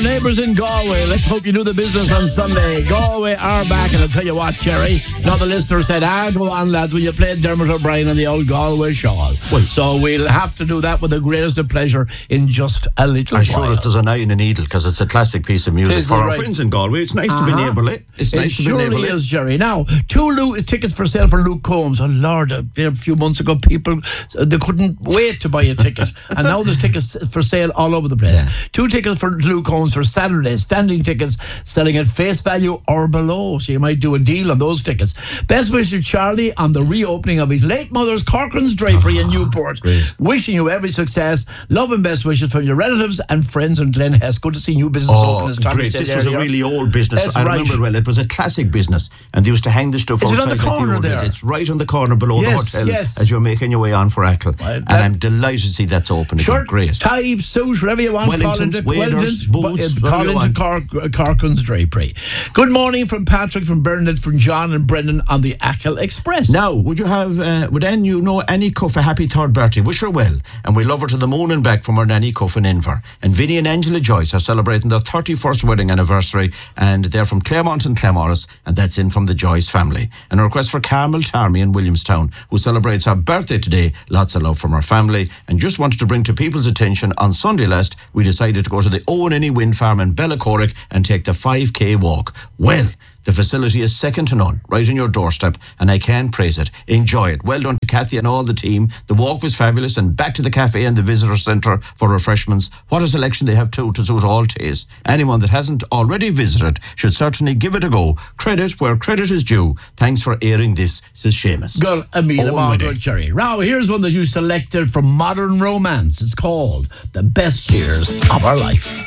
neighbours in Galway, let's hope you do the business on Sunday. Galway are back, and I'll tell you what, Jerry. Now the listener said, go on, lads, will you play Dermot O'Brien and the old Galway shawl? Well, so we'll have to do that with the greatest of pleasure in just a little while. I'm sure there's an eye in a needle, because it's a classic piece of music for our friends in Galway. It's nice to be neighbourly. It's nice to be neighbourly. It surely is, Jerry. Now, 2 tickets for sale for Luke Combs. Oh, Lord, a few months ago, people, they couldn't wait to buy a ticket. And now there's tickets for sale all over the place. Yeah. 2 tickets for Luke Combs for Saturday. Standing tickets selling at face value or below. So you might do a deal on those tickets. Best wishes to Charlie on the reopening of his late mother's Corcoran's Drapery in Newport. Great. Wishing you every success. Love and best wishes from your relatives and friends in Glen Hess. Good to see new business open, as Tommy said earlier. This was a really old business. I remember well. It was a classic business, and they used to hang the stuff outside. Is it on the corner there? It's right on the corner below the hotel as you're making your way on for Achill. And I'm delighted to see that's open again. Sure. Great. Tie, suit, whatever you want. Wellingtons, waders, boots, call into Corcoran's Drapery. Good morning from Patrick, from Bernard, from John and Brendan on the Achill Express. Now, would you have, would Anne, Annie Cuff a happy third birthday? Wish her well. And we love her to the moon and back from her nanny Cuff in Inver. And Vinnie and Angela Joyce are celebrating their 31st wedding anniversary, and they're from Claremont and Claremorris, and that's in from the Joyce family. And a request for Carmel Tarmy in Williamstown, who celebrates her birthday today. Lots of love from her family, and just wanted to bring to people's attention, on Sunday last, we decided to go to the Owenany Wind Farm in Bellacorrick and take the 5K walk. Well, the facility is second to none, right on your doorstep, and I can't praise it. Enjoy it. Well done to Kathy and all the team. The walk was fabulous, and back to the cafe and the visitor centre for refreshments. What a selection they have too, to suit all tastes. Anyone that hasn't already visited should certainly give it a go. Credit where credit is due. Thanks for airing this, says Seamus. Good, good, Jerry. Now, here's one that you selected from Modern Romance. It's called The Best Years of Our Life.